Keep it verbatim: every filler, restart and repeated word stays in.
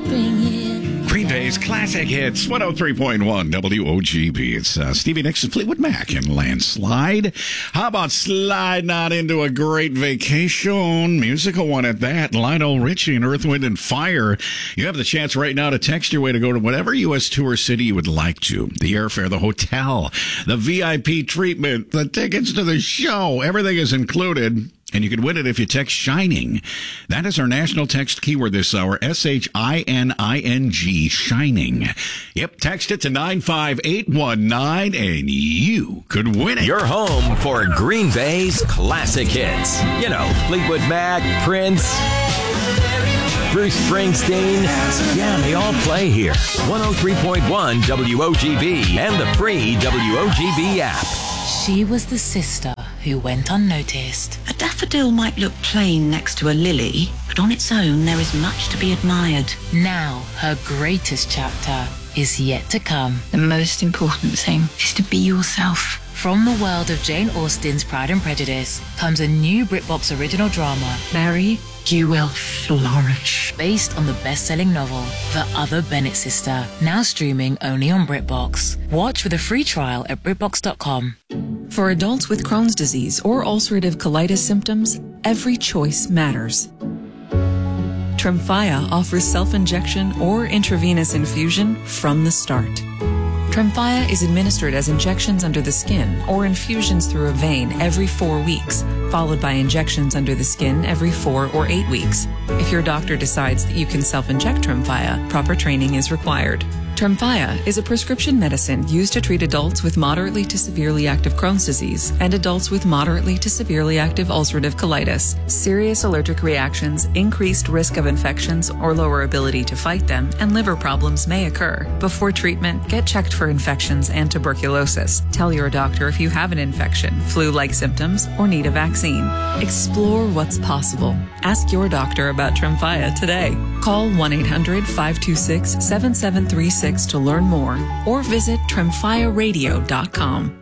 bring it. Green Day's classic hits, one oh three point one W O G B. It's uh, Stevie Nicks and Fleetwood Mac and Landslide. How about sliding out into a great vacation? Musical one at that. Lionel Richie and Earth, Wind and Fire. You have the chance right now to text your way to go to whatever U S tour city you would like to. The airfare, the hotel, the V I P treatment, the tickets to the show. Everything is included. And you can win it if you text SHINING. That is our national text keyword this hour, S H I N I N G, SHINING. Yep, text it to nine five eight one nine and you could win it. Your home for Green Bay's classic hits. You know, Fleetwood Mac, Prince, Bruce Springsteen. Yeah, they all play here. one oh three point one W O G B and the free W O G B app. She was the sister who went unnoticed. A daffodil might look plain next to a lily, but on its own there is much to be admired. Now, her greatest chapter is yet to come. The most important thing is to be yourself. From the world of Jane Austen's Pride and Prejudice comes a new BritBox original drama, Mary, you will flourish. based on the best-selling novel, The Other Bennett Sister, now streaming only on BritBox. Watch with a free trial at BritBox dot com. For adults with Crohn's disease or ulcerative colitis symptoms, every choice matters. Tremfya offers self-injection or intravenous infusion from the start. Tremfya is administered as injections under the skin or infusions through a vein every four weeks, followed by injections under the skin every four or eight weeks. If your doctor decides that you can self-inject Tremfya, proper training is required. Tremfya is a prescription medicine used to treat adults with moderately to severely active Crohn's disease and adults with moderately to severely active ulcerative colitis. Serious allergic reactions, increased risk of infections or lower ability to fight them, and liver problems may occur. Before treatment, get checked for infections and tuberculosis. Tell your doctor if you have an infection, flu-like symptoms, or need a vaccine. Explore what's possible. Ask your doctor about Tremfya today. Call one eight hundred five two six seven seven three six to learn more or visit tremfya radio dot com.